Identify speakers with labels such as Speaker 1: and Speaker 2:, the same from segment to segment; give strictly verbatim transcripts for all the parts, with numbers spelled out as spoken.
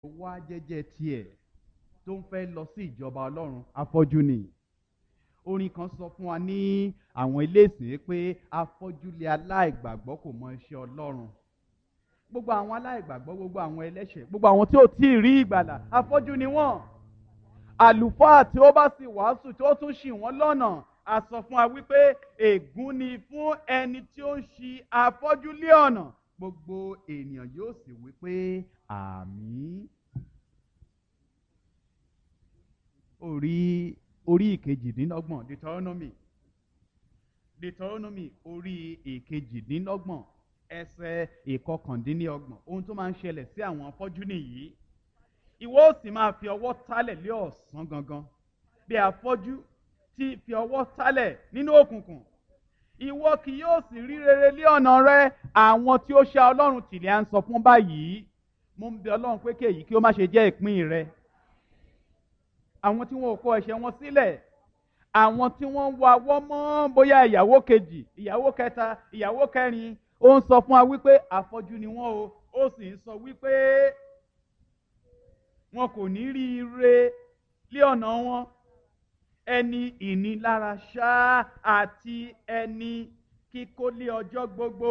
Speaker 1: wá jẹ́jẹ́ tiẹ̀ tó ń fẹ́ lọ sí ìjọba Ọlọ́run afọ́jú ni. Orin kan sọ fún wa ní àwọn ilé ìsìn pé afọ́jú lé aláìgbàgbọ́ kò mọ iṣẹ́ Ọlọ́run. Gbogbo àwọn aláìgbàgbọ́, gbogbo àwọn ẹlẹ́ṣẹ̀, gbogbo àwọn tí ò tí ì rí ìgbàlà, afọ́jú ni wọ́n. Àlùfáà tí ó bá sì wàásù tí ó tún ṣì wọ́n lọ́nà, a sọ fún wa wípé ègún ni fún ẹni tí ó ń ṣì afọ́jú lé ọ̀nà. Gbogbo ènìyàn yóò sì wípé àmín. Orí orí ìkejìdínlọ́gbọ̀n Deuteronomy Deuteronomy orí ìkejìdínlọ́gbọ̀n ẹsẹ̀ ìkọkàndínlọ́gbọ̀n. Ohun tó máa ń ṣẹlẹ̀ sí àwọn afọ́jú nìyí. Ìwọ ó sì máa fi ọwọ́ tálẹ̀ lé ọ̀sán gangan bí afọ́jú tí fi ọwọ́ tálẹ̀ nínú òkùnkùn. Ìwọ kì yóò sì rí rere lé ọ̀nà rẹ. Àwọn tí ó ṣá Ọlọ́run tìlẹ̀ à ń sọ fún báyìí. Mo ń bẹ Ọlọ́run pé kí èyí kí ó má ṣe jẹ́ ìpín rẹ. Àwọn tí wọn ò kọ ẹ̀ṣẹ̀ wọn sílẹ̀, àwọn tí wọ́n ń wa wọ́ mọ́ bóyá ìyàwó kejì, ìyàwó kẹta, ìyàwó kẹrin, ó ń sọ fún wa wípé afọ́jú ni wọ́n o. Ó sì ń sọ wípé wọn kò ní rí ire lé ọ̀nà wọn. Ẹni ìnilára ṣá àti ẹni kíkó lé ọjọ́ gbogbo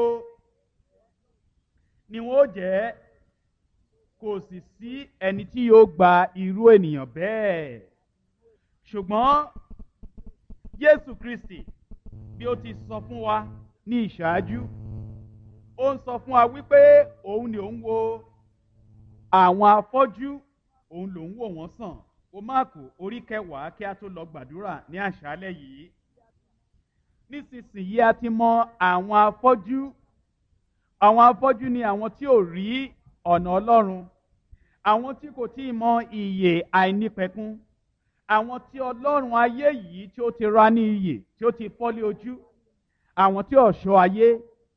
Speaker 1: ni wọ́n ó jẹ́. Kò sì sí ẹni tí yóò gba irú ènìyàn bẹ́ẹ̀. Ṣùgbọ́n Jésù Kristi bí ó ti sọ fún wa ní ìṣáájú, ó ń sọ fún wa wípé òun ni òun wo àwọn afọ́jú, òun lòun wò wọ́n sàn. Ó Máàkù orí kẹwàá kí a tó lọ gbàdúrà ní àṣálẹ́ yìí. Nísinsìnyí a ti mọ àwọn afọ́jú. Àwọn afọ́jú ni àwọn tí ò rí ọ̀nà Ọlọ́run, àwọn tí kò tí ì mọ ìyè àìnípẹ̀kun, àwọn tí Ọlọ́run ayé yìí tí ó ti ra ní iyè tí ó ti fọ́lé ojú, àwọn tí ọ̀ṣọ́ ayé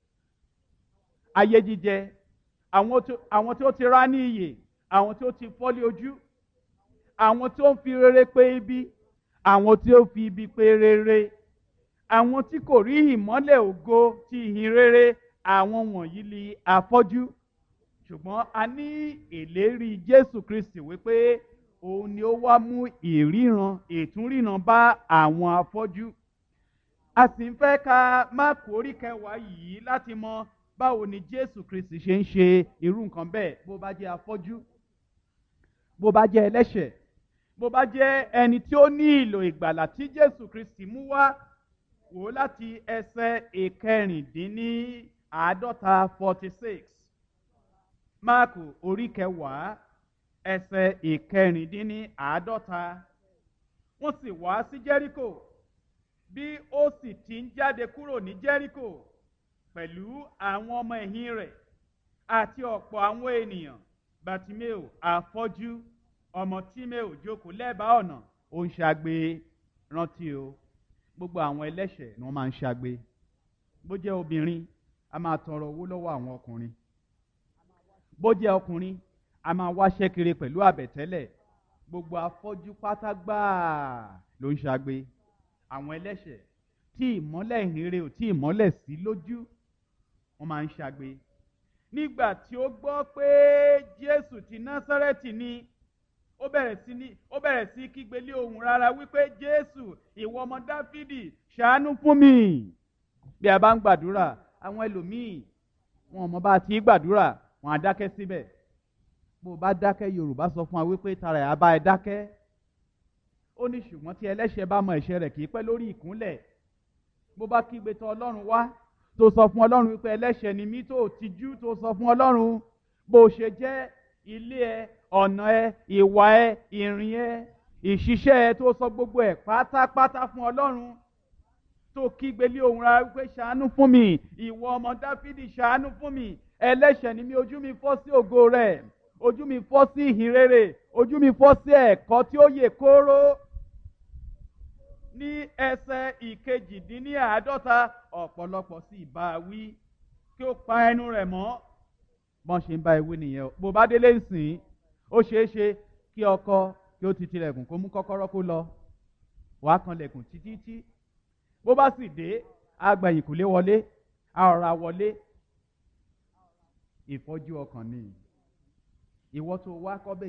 Speaker 1: ayé jíjẹ, àwọn tí ó ti ra ní iyè, àwọn tí ó ti fọ́lé ojú, àwọn tí ó ń fi rere pé ibi, àwọn tí ó fi ibi pé rere, àwọn tí kò rí ìmọ́lẹ̀ ògo ti ìhìn rere, àwọn wọ̀nyí ni afọ́jú. Ṣùgbọ́n a ní ìlérí Jésù Kristi wípé òun ni ó wá mú ìríran, ìtúnríran bá àwọn afọ́jú. A sì ń fẹ́ ka Máàkù orí kẹwàá yìí láti mọ báwo ni Jésù Kristi ṣe ń ṣe irú nǹkan bẹ́ẹ̀. Bó bá jẹ́ afọ́jú, bó bá jẹ́ ẹlẹ́ṣẹ̀, bó bá jẹ́ ẹni tí ó ní ìlò ìgbàlà tí Jésù Kristi mú wá, wò láti ẹsẹ̀ ìkẹrìndínláàádọ́ta forty six. Máàkù orí kẹwàá ẹsẹ̀ ìkẹrìndínláàádọ́ta. Wọ́n sì wá sí Jẹ́ríkò. Bí ó sì ti ń jáde kúrò ní Jẹ́ríkò pẹ̀lú àwọn ọmọ ẹ̀yìn rẹ̀ àti ọ̀pọ̀ àwọn ènìyàn, Bátíméù afọ́jú ọmọ Tíméù jókòó lẹ́bàá ọ̀nà, ó ń ṣagbe. Rántí o, gbogbo àwọn ẹlẹ́ṣẹ̀ ni wọ́n máa ń ṣagbe. Bó jẹ́ obìnrin, a máa tọrọ owó lọ́wọ́ àwọn ọkùnrin. Bó jẹ́ ọkùnrin, a máa wáṣẹ́ kiri pẹ̀lú àbẹ̀tẹ́lẹ̀. Gbogbo afọ́jú pátá gbáà ló ń ṣagbe. Àwọn ẹlẹ́ṣẹ̀ tí ìmọ́lẹ̀ ìhìnrere ò tí ìmọ́lẹ̀ sí lójú, wọ́n máa ń ṣagbe. Nígbà tí ó gbọ́ pé Jésù ti Násárẹ́tì ni, ó bẹ̀rẹ̀ sí ní ó bẹ̀rẹ̀ sí kígbe lé ohùn rara wípé Jésù, ìwọ ọmọ Dáfídì, ṣàánú fún mi. Bí a bá ń gbàdúrà, àwọn ẹlòmíì wọn ò mọ bá ti gbàdúrà, wọn á dákẹ́ síbẹ̀. Bó bá dákẹ́, Yorùbá sọ fún wa wípé tara ẹ̀ á bá ẹ dákẹ́. Ó ní ṣùgbọ́n tí ẹlẹ́ṣẹ̀ bá mọ ẹ̀ṣẹ̀ rẹ̀ kì í pẹ́ lórí ìkúnlẹ̀. Bó bá kígbe tọ̀ Ọlọ́run wá, tó sọ fún Ọlọ́run wípé ẹlẹ́ṣẹ̀ ni mí, tó tijú, tó sọ fún Ọlọ́run bó ṣe jẹ́ ilé ẹ, ọ̀nà ẹ, ìwà ẹ, ìrìn ẹ, ìṣiṣẹ́ ẹ, tó sọ gbogbo ẹ̀ pátápátá fún Ọlọ́run, tó kígbe lé ohùn rara wípé ṣàánú fún mi, ìwọ ọmọ Dáfídì, ṣàánú fún mi. Ẹlẹ́ṣẹ̀ ni mí, ojú mi fọ́ sí ògo rẹ̀, ojú mi fọ́ sí ìhìn rere, ojú mi fọ́ sí ẹ̀kọ́ tí ó yè kóró. Ní ẹsẹ̀ ìkejìdínláàádọ́ta, ọ̀pọ̀lọpọ̀ sì bá a wí kí ó pa ẹnu rẹ̀ mọ́. Bọ́n ṣe ń bá ewé nìyẹn. Bó bá délé ìsìn, ó ṣeé ṣe kí ọkọ kí ó ti tilẹ̀kùn kó mú kọ́kọ́rọ́ kó lọ. Wàá kanlẹ̀kùn títí tí. Bó bá sì dé, á gba ìkùlé wọlé, á ọ̀rá wọlé. Ìfọ́jú ọkàn ni. Ìwọ tó wá kọ́ bẹ́ẹ̀.